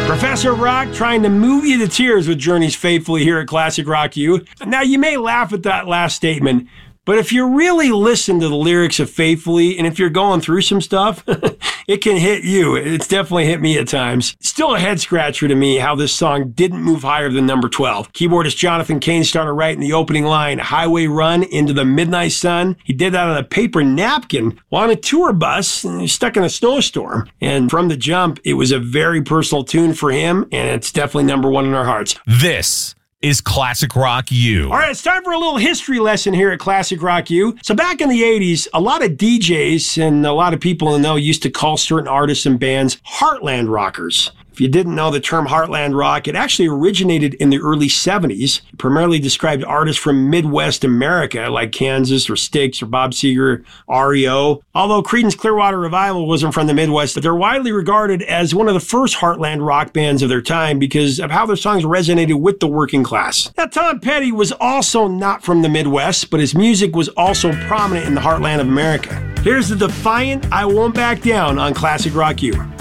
Professor Rock trying to move you to tears with Journey's Faithfully here at Classic Rock U. Now, you may laugh at that last statement, but if you really listen to the lyrics of Faithfully, and if you're going through some stuff, it can hit you. It's definitely hit me at times. Still a head scratcher to me how this song didn't move higher than number 12. Keyboardist Jonathan Cain started writing the opening line, Highway Run into the Midnight Sun. He did that on a paper napkin while on a tour bus stuck in a snowstorm. And from the jump, it was a very personal tune for him, and it's definitely number one in our hearts. This is Classic Rock U. All right, it's time for a little history lesson here at Classic Rock U. So back in the 80s, a lot of DJs and a lot of people in the know used to call certain artists and bands Heartland Rockers. If you didn't know the term Heartland Rock, it actually originated in the early 70s. It primarily described artists from Midwest America, like Kansas or Styx or Bob Seger, REO. Although Creedence Clearwater Revival wasn't from the Midwest, but they're widely regarded as one of the first Heartland rock bands of their time because of how their songs resonated with the working class. Now, Tom Petty was also not from the Midwest, but his music was also prominent in the heartland of America. Here's the defiant I Won't Back Down on Classic Rock U.